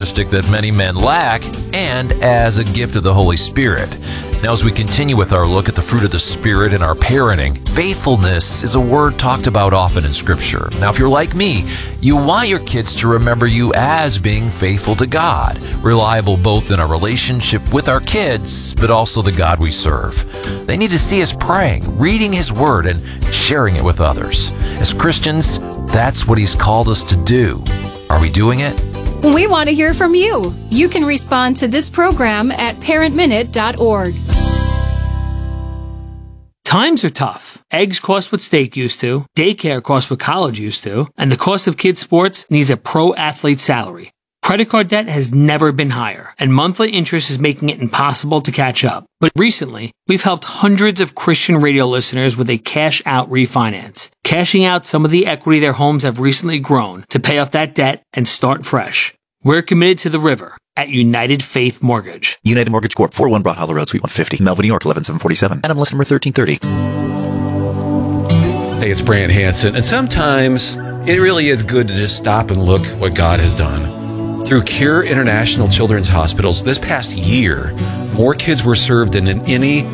characteristic that many men lack and as a gift of the Holy Spirit. Now, as we continue with our look at the fruit of the Spirit in our parenting, faithfulness is a word talked about often in Scripture. Now, if you're like me, you want your kids to remember you as being faithful to God, reliable both in our relationship with our kids, but also the God we serve. They need to see us praying, reading His Word, and sharing it with others. As Christians, that's what He's called us to do. Are we doing it? We want to hear from you. You can respond to this program at parentminute.org. Times are tough. Eggs cost what steak used to, daycare costs what college used to, and the cost of kids' sports needs a pro athlete salary. Credit card debt has never been higher, and monthly interest is making it impossible to catch up. But recently, we've helped hundreds of Christian radio listeners with a cash-out refinance, cashing out some of the equity their homes have recently grown to pay off that debt and start fresh. We're committed to the river at United Faith Mortgage. United Mortgage Corp. 401 Broad Hollow Road, Suite 150, Melville, New York, 11747. NMLS number 1330. Hey, it's Brant Hansen, and sometimes it really is good to just stop and look what God has done. Through Cure International Children's Hospitals this past year, more kids were served than in any